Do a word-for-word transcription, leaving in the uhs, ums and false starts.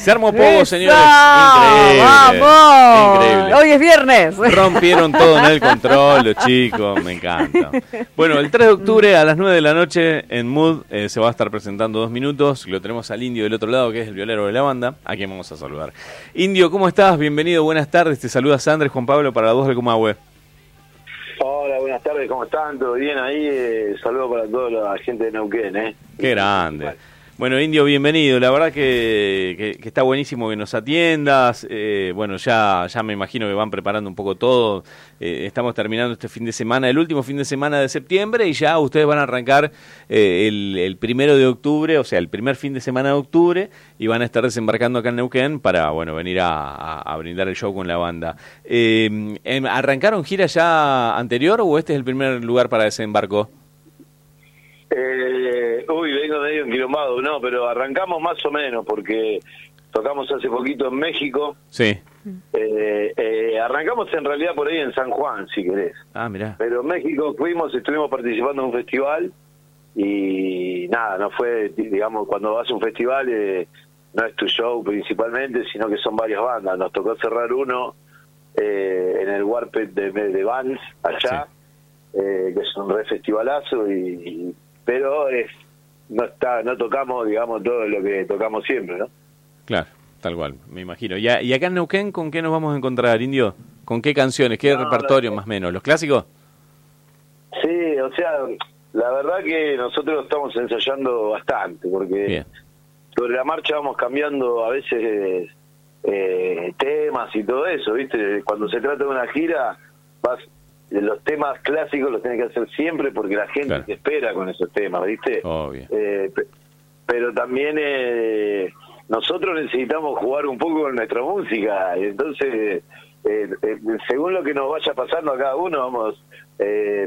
Se armó poco, señores. Increíble. ¡Vamos! Increíble. Hoy es viernes. Rompieron todo en el control, los chicos, me encanta. Bueno, el tres de octubre a las nueve de la noche en Mood eh, se va a estar presentando Dos Minutos. Lo tenemos al Indio del otro lado, que es el violero de la banda, a quien vamos a saludar. Indio, ¿cómo estás? Bienvenido, buenas tardes. Te saluda Sandra y Juan Pablo para la voz del Comahue. Hola, buenas tardes, ¿cómo están? ¿Todo bien ahí? Eh, saludos para toda la gente de Neuquén, ¿eh? Qué grande. Bueno, Indio, bienvenido. La verdad que, que, que está buenísimo que nos atiendas. Eh, bueno, ya ya me imagino que van preparando un poco todo. Eh, estamos terminando este fin de semana, el último fin de semana de septiembre, y ya ustedes van a arrancar eh, el, el primero de octubre, o sea, el primer fin de semana de octubre, y van a estar desembarcando acá en Neuquén para, bueno, venir a, a, a brindar el show con la banda. Eh, ¿Arrancaron gira ya anterior o este es el primer lugar para desembarco? Eh, uy, vengo medio enquilombado, no, pero arrancamos más o menos porque tocamos hace poquito en México. Sí. Eh, eh, arrancamos en realidad por ahí en San Juan, si querés. Ah, mirá. Pero en México fuimos, estuvimos participando en un festival y nada, no fue, digamos, cuando vas a un festival eh, no es tu show principalmente, sino que son varias bandas. Nos tocó cerrar uno eh, en el Warped de, de Vans, allá, sí. eh, que es un re festivalazo y... y pero es no está no tocamos, digamos, todo lo que tocamos siempre, ¿no? Claro, tal cual, me imagino. ¿Y, a, y acá en Neuquén con qué nos vamos a encontrar, Indio? ¿Con qué canciones? ¿Qué no, repertorio no, más o menos? ¿Los clásicos? Sí, o sea, la verdad que nosotros estamos ensayando bastante, porque Bien. sobre la marcha vamos cambiando a veces eh, temas y todo eso, ¿viste? Cuando se trata de una gira, vas... los temas clásicos los tenés que hacer siempre porque la gente claro. te espera con esos temas, ¿viste? Obvio. Eh, pero también eh, nosotros necesitamos jugar un poco con nuestra música, y entonces, eh, eh, según lo que nos vaya pasando a cada uno, vamos... Eh,